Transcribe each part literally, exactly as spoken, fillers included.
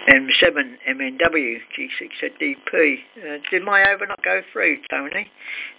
M seven M N W G six Z D P. Uh, did my over not go through, Tony?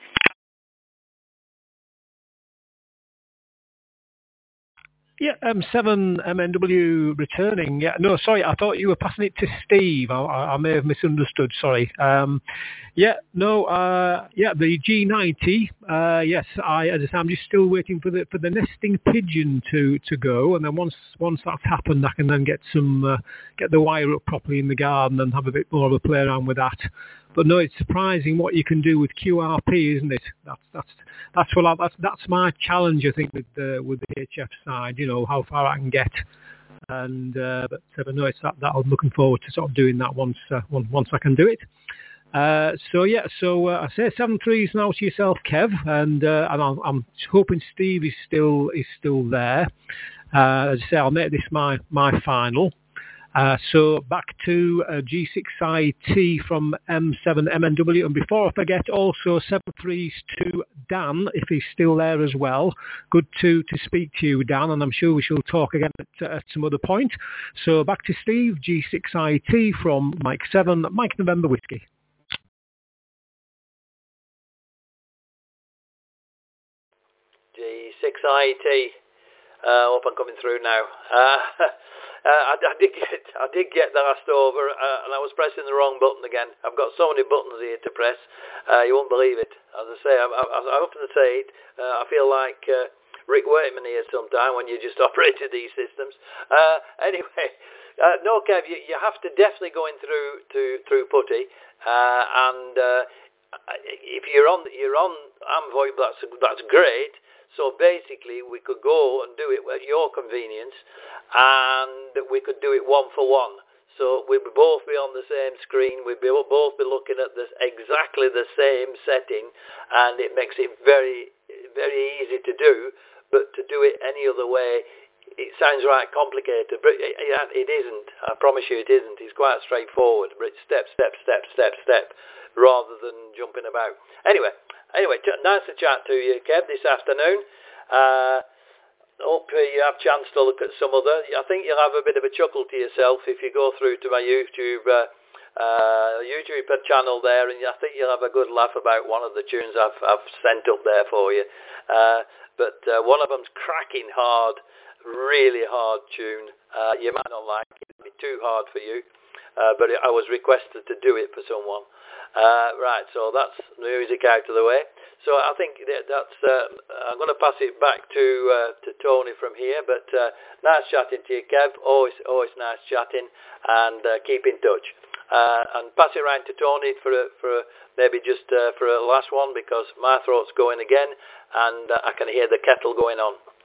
Yeah, M seven M N W returning. Yeah, no, sorry, I thought you were passing it to Steve. I, I, I may have misunderstood. Sorry. Um, yeah, no, uh, yeah, the G ninety. Uh, yes, I, as I say, I'm just still waiting for the for the nesting pigeon to, to go, and then once once that's happened, I can then get some uh, get the wire up properly in the garden and have a bit more of a play around with that. But no, it's surprising what you can do with Q R P, isn't it? That's that's that's what I, that's that's my challenge, I think, with the with the H F side. You know how far I can get, and uh, but, uh, but no, it's that, that I'm looking forward to sort of doing that once uh, once, once I can do it. Uh, so yeah, so uh, I say seven threes now to yourself, Kev, and uh, and I'm, I'm hoping Steve is still is still there. Uh, as I say, I'll make this my my final. Uh, so back to uh, G six I T from M seven M N W, and before I forget, also seven threes to Dan, if he's still there as well. Good to, to speak to you, Dan, and I'm sure we shall talk again at, at some other point. So back to Steve, G six I T from Mike seven, Mike November Whiskey. G six I T, uh, hope I'm coming through now. Uh, Uh, I, I did get, I did get the last over, uh, and I was pressing the wrong button again. I've got so many buttons here to press, uh, you won't believe it. As I say, I, I, I often say it. Uh, I feel like uh, Rick Wakeman here sometime when you just operated these systems. Uh, anyway, uh, no, Kev, you, you have to definitely go in through to through Putty, uh, and uh, if you're on you're on Amvoy, that's that's great. So basically, we could go and do it at your convenience, and we could do it one for one. So we'd both be on the same screen. We'd be, both be looking at this, exactly the same setting, and it makes it very, very easy to do. But to do it any other way, it sounds right complicated, but it, it isn't. I promise you it isn't. It's quite straightforward, but it's step, step, step, step, step, rather than jumping about. Anyway. Anyway, t- nice to chat to you, Kev, this afternoon. Uh, hope you have a chance to look at some other. I think you'll have a bit of a chuckle to yourself if you go through to my YouTube uh, uh, YouTube channel there, and I think you'll have a good laugh about one of the tunes I've, I've sent up there for you. Uh, but uh, one of them's cracking hard, really hard tune. Uh, you might not like it, it'll be too hard for you, uh, but I was requested to do it for someone. Uh, right, so that's the music out of the way. So I think that that's. Uh, I'm going to pass it back to uh, to Tony from here. But uh, nice chatting to you, Kev. Always, always nice chatting, and uh, keep in touch. Uh, and pass it around to Tony for a, for a, maybe just uh, for a last one, because my throat's going again, and uh, I can hear the kettle going on.